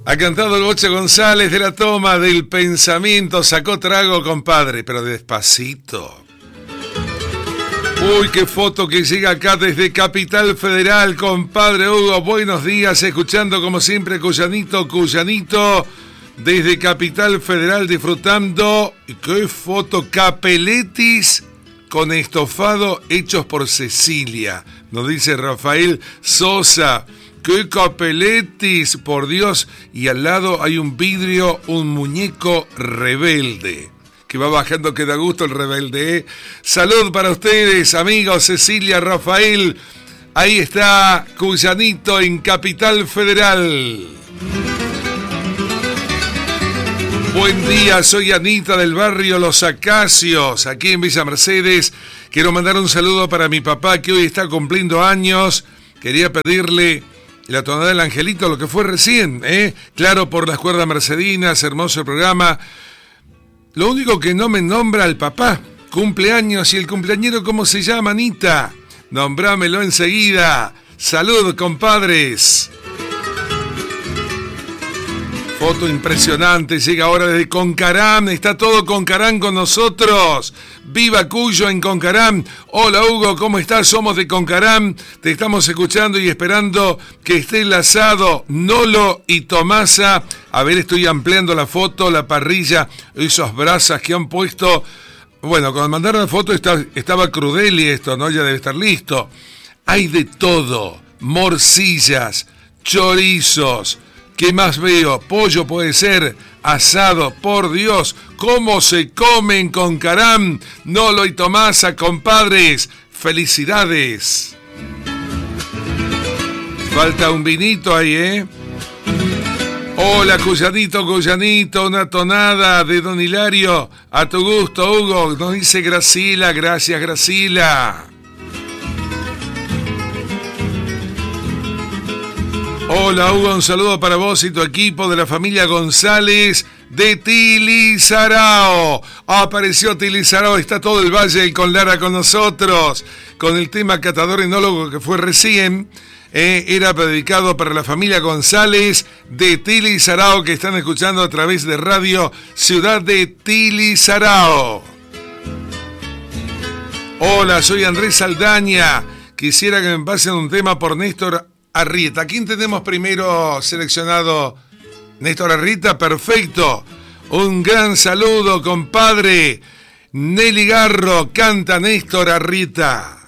Ha cantado el Bocha González de la Toma del Pensamiento. Sacó trago, compadre, pero despacito. Uy, qué foto que llega acá desde Capital Federal, compadre Hugo. Buenos días, escuchando como siempre Cuyanito, desde Capital Federal disfrutando. Qué foto, capeletis con estofado hechos por Cecilia, nos dice Rafael Sosa. ¡Qué capeletis, por Dios! Y al lado hay un vidrio, un muñeco rebelde, que va bajando, que da gusto el rebelde, ¿eh? Salud para ustedes, amigos, Cecilia, Rafael. Ahí está Cuyanito en Capital Federal. Buen día, soy Anita del barrio Los Acacios, aquí en Villa Mercedes. Quiero mandar un saludo para mi papá, que hoy está cumpliendo años. Quería pedirle la tonada del angelito, lo que fue recién, claro, por las cuerdas mercedinas, hermoso el programa. Lo único que no me nombra al papá, cumpleaños, y el cumpleañero, ¿cómo se llama, Anita? Nombrámelo enseguida. Salud, compadres. Foto impresionante, llega ahora desde Concarán, está todo Concarán con nosotros. Viva Cuyo en Concarán. Hola Hugo, ¿cómo estás? Somos de Concarán, te estamos escuchando y esperando que esté enlazado Nolo y Tomasa. A ver, estoy ampliando la foto, la parrilla, esas brasas que han puesto. Bueno, cuando mandaron la foto estaba Crudeli esto, ¿no? Ya debe estar listo. Hay de todo, morcillas, chorizos. ¿Qué más veo? Pollo puede ser, asado, por Dios, ¿cómo se comen con Concarán? Nolo y Tomasa, compadres, felicidades. Falta un vinito ahí, ¿eh? Hola, Cuyanito, una tonada de Don Hilario, a tu gusto, Hugo, nos dice Gracila, gracias, Gracila. Hola Hugo, un saludo para vos y tu equipo de la familia González de Tilizarao. Apareció Tilizarao, está todo el Valle del Conlara con nosotros, con el tema Catador Enólogo que fue recién. Era dedicado para la familia González de Tilizarao, que están escuchando a través de Radio Ciudad de Tilizarao. Hola, soy Andrés Saldaña. Quisiera que me pasen un tema por Néstor Arrieta. ¿Quién tenemos primero seleccionado? Néstor Arrieta, perfecto. Un gran saludo, compadre. Nelly Garro, canta Néstor Arrieta.